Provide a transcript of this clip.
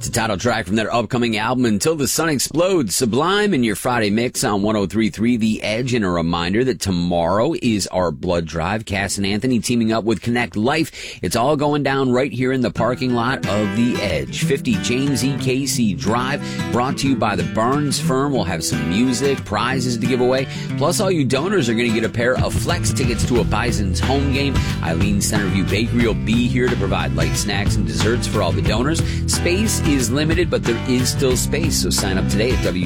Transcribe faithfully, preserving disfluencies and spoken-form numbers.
It's a title track from their upcoming album, Until the Sun Explodes. Sublime in your Friday mix on one oh three point three The Edge. And a reminder that tomorrow is our blood drive. Cass and Anthony teaming up with Connect Life. It's all going down right here in the parking lot of The Edge. fifty James E. Casey Drive, brought to you by the Barnes Firm. We'll have some music, prizes to give away. Plus, all you donors are going to get a pair of Flex tickets to a Bison's home game. Eileen Centerview Bakery will be here to provide light snacks and desserts for all the donors. Space is limited, but there is still space, so sign up today at W